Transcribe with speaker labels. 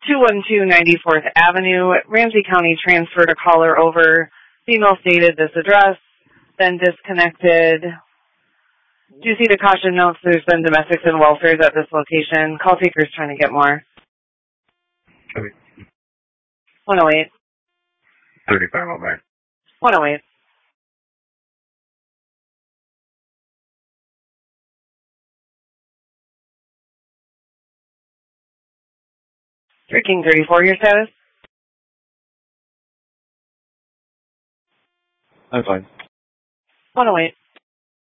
Speaker 1: 212 94th Avenue. Ramsey County transferred a caller over. Female stated this address, then disconnected. Do you see the caution notes? There's been domestics and welfares at this location. Call takers trying to get more. 108.
Speaker 2: 35 on back.
Speaker 1: 108. King 34, your status?
Speaker 3: I'm fine.
Speaker 1: 108.